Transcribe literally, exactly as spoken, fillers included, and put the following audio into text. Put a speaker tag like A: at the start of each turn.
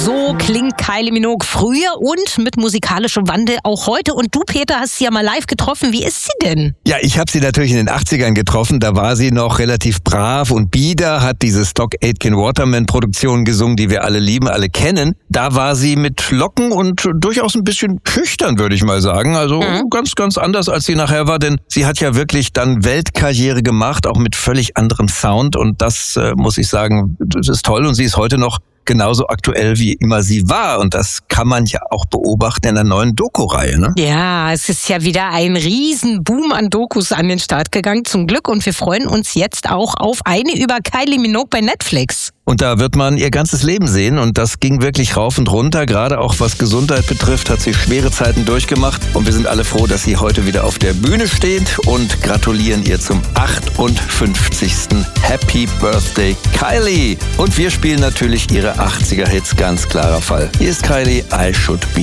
A: So klingt Kylie Minogue früher und mit musikalischem Wandel auch heute. Und du, Peter, hast sie ja mal live getroffen. Wie ist sie denn?
B: Ja, ich habe sie natürlich in den achtzigern getroffen. Da war sie noch relativ brav und bieder, hat diese Stock Aitken Waterman Produktion gesungen, die wir alle lieben, alle kennen. Da war sie mit Locken und durchaus ein bisschen schüchtern, würde ich mal sagen. Also mhm. ganz, ganz anders, als sie nachher war. Denn sie hat ja wirklich dann Weltkarriere gemacht, auch mit völlig anderem Sound. Und das, äh, muss ich sagen, das ist toll. Und sie ist heute noch genauso aktuell, wie immer sie war. Und das kann man ja auch beobachten in der neuen Doku-Reihe, ne?
A: Ja, es ist ja wieder ein Riesenboom an Dokus an den Start gegangen, zum Glück. Und wir freuen uns jetzt auch auf eine über Kylie Minogue bei Netflix.
B: Und da wird man ihr ganzes Leben sehen und das ging wirklich rauf und runter. Gerade auch was Gesundheit betrifft, hat sie schwere Zeiten durchgemacht. Und wir sind alle froh, dass sie heute wieder auf der Bühne steht und gratulieren ihr zum achtundfünfzigsten Happy Birthday, Kylie. Und wir spielen natürlich ihre achtziger Hits, ganz klarer Fall. Hier ist Kylie, I Should Be